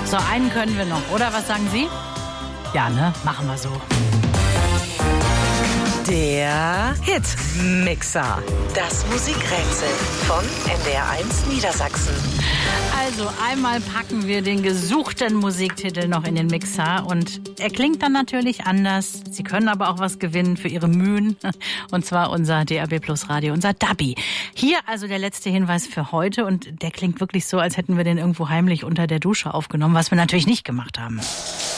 So, einen können wir noch, oder? Was sagen Sie? Ja, ne? Machen wir so. Der Hitmixer. Das Musikrätsel von NDR1 Niedersachsen. Also einmal packen wir den gesuchten Musiktitel noch in den Mixer und er klingt dann natürlich anders. Sie können aber auch was gewinnen für Ihre Mühen und zwar unser DAB Plus Radio, unser Dabi. Hier also der letzte Hinweis für heute und der klingt wirklich so, als hätten wir den irgendwo heimlich unter der Dusche aufgenommen, was wir natürlich nicht gemacht haben.